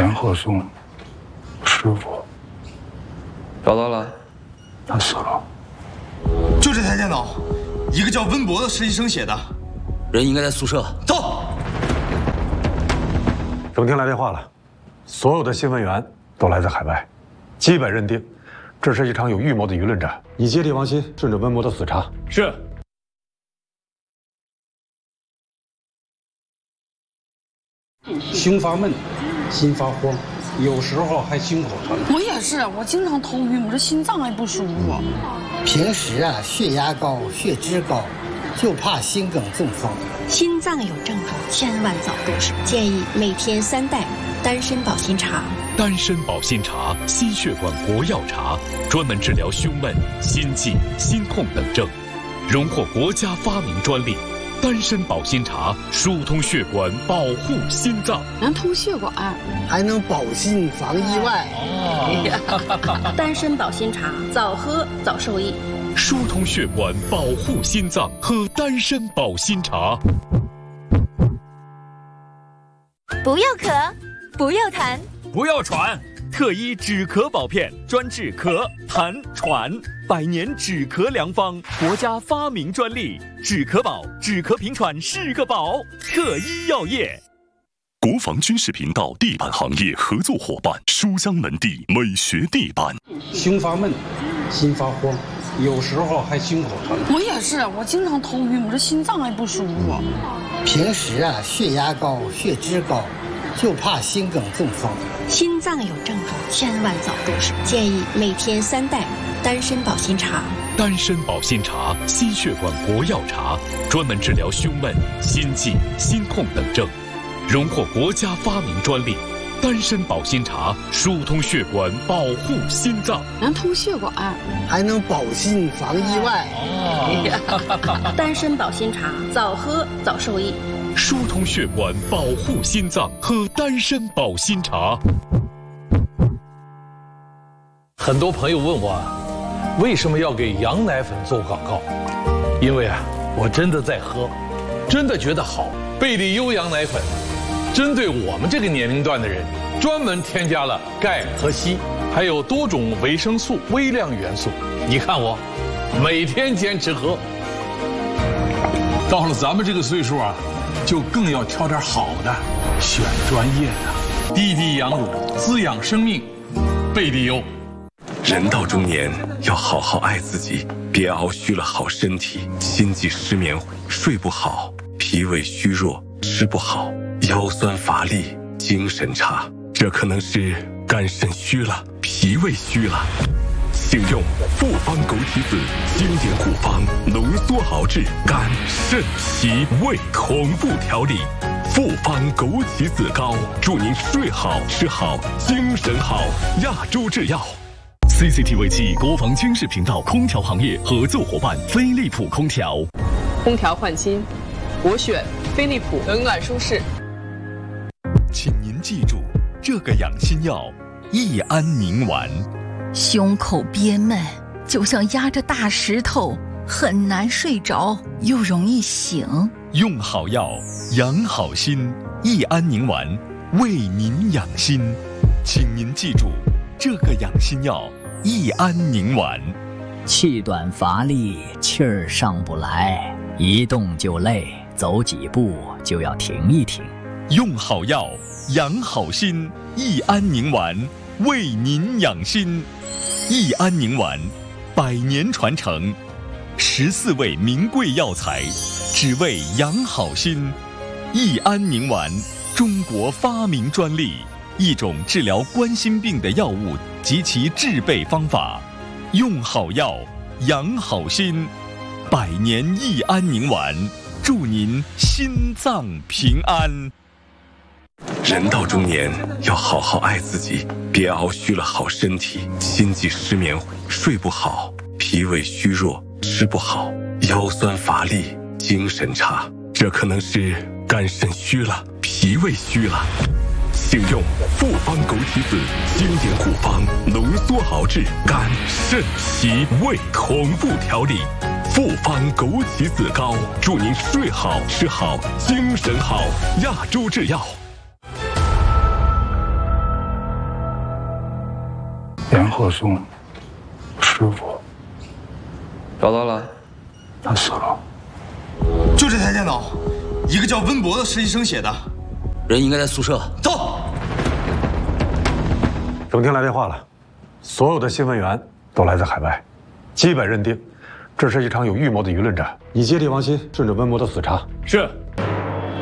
田鹤松，师傅找到了， 他死了。 就这台电脑，一个叫温博的实习生写的， 人应该在宿舍。 走。 总厅来电话了，所有的新闻源都来自海外，基本认定这是一场有预谋的舆论战。你接替王鑫，顺着温博的死查。 是。 胸发闷，心发慌，有时候还心口疼。 我也是，我经常头晕，我这心脏还不舒服。 平时啊，血压高、血脂高，就怕心梗中风。 心脏有症状，千万早动手。建议每天3袋丹参保心茶。 丹参保心茶，心血管国药茶，专门治疗胸闷、心悸、心痛等症，荣获国家发明专利。丹参保心茶疏通血管，保护心脏， 能通血管， 还能保心防意外。 丹参保心茶，早喝早受益。 疏通血管，保护心脏，喝丹参保心茶。 不要咳，不要痰， 不要喘。特医止咳保片，专治咳、痰、喘，100年止咳良方，国家发明专利。止咳宝，止咳平喘是个宝。特医药业。 国防军事频道地板行业合作伙伴，书香门第美学地板。 胸发闷，心发慌，有时候还心口疼。 我也是，我经常头晕，我这心脏还不舒服。 平时啊，血压高、血脂高，就怕心梗中风。 心脏有症状，千万早动手。建议每天3袋丹参保心茶。 丹参保心茶，心血管国药茶，专门治疗胸闷、心悸、心痛等症，荣获国家发明专利。丹参保心茶疏通血管，保护心脏， 能通血管， 还能保心防意外。 丹参保心茶，早喝早受益。 疏通血管，保护心脏，喝丹参保心茶。 很多朋友问我，为什么要给羊奶粉做广告？因为啊，我真的在喝，真的觉得好。贝利优羊奶粉，针对我们这个年龄段的人，专门添加了钙和硒，还有多种维生素、微量元素。你看我，每天坚持喝。 到了咱们这个岁数啊，就更要挑点好的，选专业的，滴滴羊乳，滋养生命，贝利优。 人到中年要好好爱自己，别熬虚了好身体，心悸失眠，睡不好，脾胃虚弱，吃不好，腰酸乏力，精神差，这可能是肝肾虚了，脾胃虚了。请用复方枸杞子经典古方浓缩熬制肝肾脾胃同步调理。复方枸杞子膏，祝您睡好吃好精神好。亚洲制药。CCTV 暨国防军事频道空调行业合作伙伴飞利浦空调。 空调换新，我选飞利浦，冷暖舒适。 请您记住，这个养心药益安宁丸。 胸口憋闷，就像压着大石头，很难睡着，又容易醒。 用好药，养好心，益安宁丸为您养心。请您记住，这个养心药益安宁丸。 气短乏力，气儿上不来，一动就累，走几步就要停一停。 用好药，养好心，益安宁丸为您养心。益安宁丸，100年传承，14味名贵药材，只为养好心。益安宁丸，中国发明专利，一种治疗冠心病的药物及其制备方法。用好药，养好心，100年益安宁丸，祝您心脏平安。 人到中年要好好爱自己，别熬虚了好身体，心悸失眠，睡不好，脾胃虚弱，吃不好，腰酸乏力，精神差，这可能是肝肾虚了，脾胃虚了。请用复方枸杞子经典古方浓缩熬制肝肾脾胃同步调理。复方枸杞子膏，祝您睡好吃好精神好。亚洲制药。 严鹤松师傅找到了， 他死了。 就这台电脑，一个叫温博的实习生写的。 人应该在宿舍。 走。 省厅来电话了，所有的新闻源都来自海外，基本认定这是一场有预谋的舆论战，以接替王鑫顺着温博的死查。 是。